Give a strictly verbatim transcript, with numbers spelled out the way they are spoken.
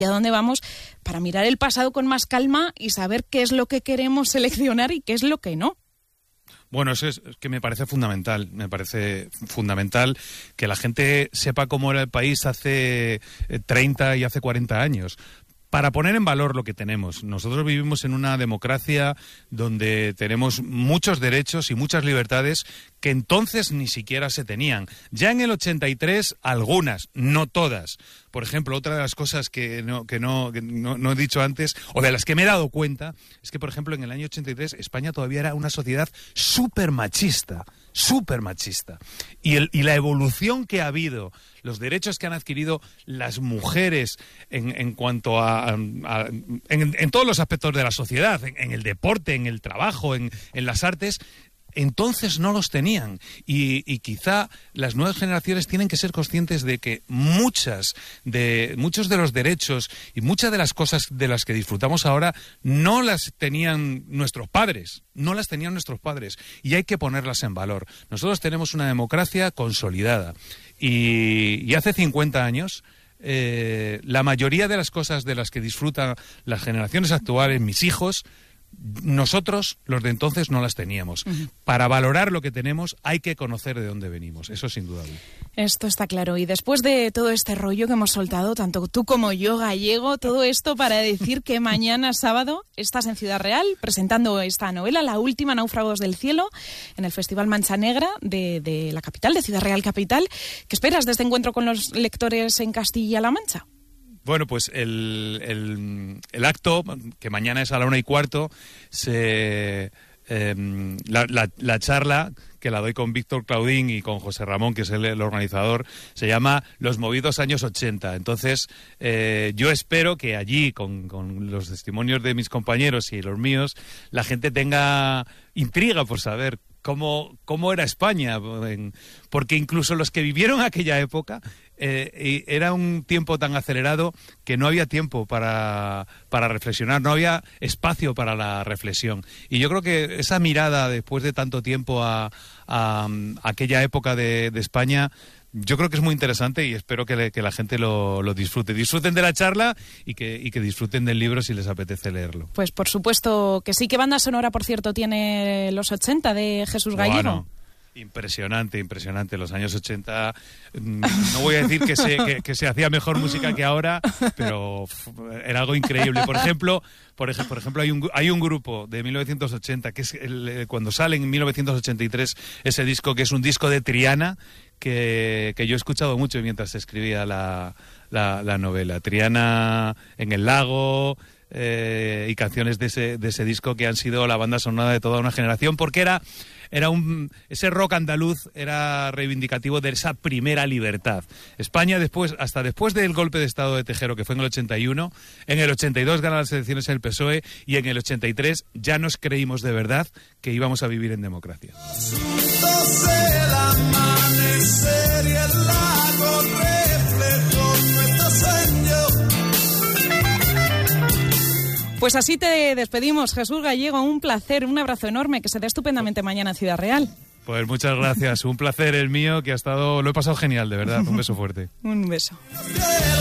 a dónde vamos, para mirar el pasado con más calma y saber qué es lo que queremos seleccionar y qué es lo que no. Bueno, eso es que me parece fundamental, me parece fundamental que la gente sepa cómo era el país hace treinta y hace cuarenta años. Para poner en valor lo que tenemos. Nosotros vivimos en una democracia donde tenemos muchos derechos y muchas libertades que entonces ni siquiera se tenían. Ya en el ochenta y tres, algunas, no todas. Por ejemplo, otra de las cosas que no, que no, que no, no he dicho antes, o de las que me he dado cuenta, es que, por ejemplo, en el año ochenta y tres España todavía era una sociedad súper machista, súper machista. Y, el, y la evolución que ha habido, los derechos que han adquirido las mujeres en, en cuanto a... a, a en, en todos los aspectos de la sociedad, en, en el deporte, en el trabajo, en, en las artes... entonces no los tenían y, y quizá las nuevas generaciones tienen que ser conscientes de que muchas de muchos de los derechos y muchas de las cosas de las que disfrutamos ahora no las tenían nuestros padres, no las tenían nuestros padres y hay que ponerlas en valor. Nosotros tenemos una democracia consolidada y, y hace cincuenta años eh, la mayoría de las cosas de las que disfrutan las generaciones actuales, mis hijos, nosotros, los de entonces, no las teníamos. Uh-huh. Para valorar lo que tenemos hay que conocer de dónde venimos, eso es indudable. Esto está claro. Y después de todo este rollo que hemos soltado, tanto tú como yo, Gallego, todo esto para decir que mañana sábado estás en Ciudad Real presentando esta novela, La última, Náufragos del cielo, en el Festival Mancha Negra de, de la capital, de Ciudad Real capital. ¿Qué esperas de este encuentro con los lectores en Castilla-La Mancha? Bueno, pues el, el, el acto, que mañana es a la una y cuarto, se, eh, la, la, la charla que la doy con Víctor Claudín y con José Ramón, que es el, el organizador, se llama Los movidos años ochenta. Entonces, eh, yo espero que allí, con, con los testimonios de mis compañeros y los míos, la gente tenga intriga por saber cómo, cómo era España, porque incluso los que vivieron aquella época, eh, era un tiempo tan acelerado que no había tiempo para, para reflexionar, no había espacio para la reflexión. Y yo creo que esa mirada después de tanto tiempo a, a, a aquella época de, de España, yo creo que es muy interesante y espero que, le, que la gente lo, lo disfrute. Disfruten de la charla y que, y que disfruten del libro si les apetece leerlo. Pues por supuesto que sí. ¿Qué banda sonora, por cierto, tiene los ochenta de Jesús Gallego? Bueno, impresionante, impresionante. Los años ochenta, no voy a decir que se, que, que se hacía mejor música que ahora, pero era algo increíble. Por ejemplo, por ejemplo, por ejemplo hay un hay un grupo de mil novecientos ochenta que es el, cuando sale en mil novecientos ochenta y tres ese disco, que es un disco de Triana, que, que yo he escuchado mucho mientras escribía la, la, la novela. Triana en el lago, eh, y canciones de ese, de ese disco que han sido la banda sonora de toda una generación, porque era, era un, ese rock andaluz era reivindicativo de esa primera libertad. España, después, hasta después del golpe de Estado de Tejero, que fue en el ochenta y uno, en el ochenta y dos gana las elecciones el P S O E y en el ochenta y tres ya nos creímos de verdad que íbamos a vivir en democracia. Pues así te despedimos, Jesús Gallego, un placer, un abrazo enorme, que se dé estupendamente mañana en Ciudad Real. Pues muchas gracias, un placer el mío, que ha estado, lo he pasado genial, de verdad, un beso fuerte. Un beso.